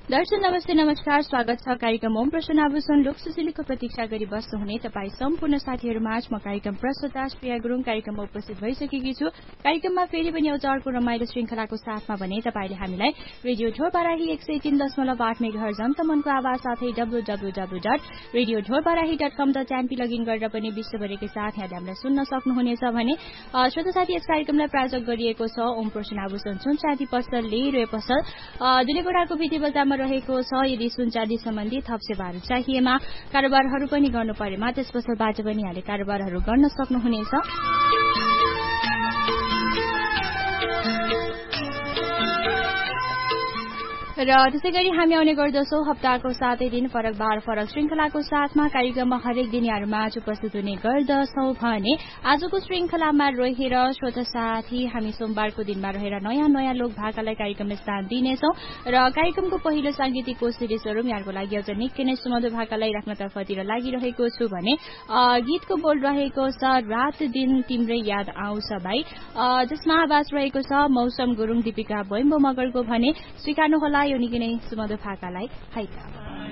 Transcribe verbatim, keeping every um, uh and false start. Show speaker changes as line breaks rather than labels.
दर्शक नमस्ते नमस्कार स्वागत छ कार्यक्रम ओम प्रश्न आभूषण लोक सुशीलीको प्रतीक्षा गरी बस्नुहुने तपाईँ सम्पूर्ण साथीहरूमाझ म कार्यक्रम प्रस्तुता प्रिया गुरुङ कार्यक्रममा उपस्थित भइसकेकी छु। कार्यक्रममा फेरि पनि एउटा अर्को रमाइलो श्रृंखलाको साथमा भने तपाईँले हामीलाई रेडियो ढोरबाराही एक सय तीन दशमलव आठ मेगाहर्ज अन्तमनको आवाज साथै W W W dot radio Dhorbarahi dot कम डट एनपी लगइन गरेर पनि विश्वभरिकै साथ यहाँले हामीलाई सुन्न सक्नुहुनेछ भने श्रोता साथी यस कार्यक्रमलाई प्रायोजक गरिएको छ ओम प्रश्न आभूषण सुन चाँदी पसलले रे पसल दुलेगोडाको भित्री बजारमा रहेको छ। यदि सुन चाँदी सम्बन्धी थप सेवाहरू चाहिएमा कारोबारहरू पनि गर्नु परेमा त्यस पसलबाट पनि यहाँले कारोबारहरू गर्न सक्नुहुनेछ। र त्यसै गरी हामी आउने गर्दछौं हप्ताको सातै दिन फरक बार फरक श्रृंखलाको साथमा कार्यक्रममा हरेक दिन यहाँहरूमाझ उपस्थित हुने गर्दछौं भने आजको श्रृंखलामा रहेर श्रोता साथी हामी सोमबारको दिनमा रहेर नयाँ नयाँ लोक भाकालाई कार्यक्रममा स्थान दिनेछौं र कार्यक्रमको पहिलो सांगीतिक कोसेली स्वरूप यहाँको लागि अझ निकै नै सुमधुर भाकालाई राख्नतर्फतिर लागिरहेको छु भने गीतको बोल रहेको छ रात दिन तिम्रै याद आउँछ भाइ, जसमा आवाज रहेको छ मौसम गुरुङ दिपिका बैम्बो मगरको भने स्वीकार्नुहोला यो निकै नै सुमधुर भाकालाई। हाइ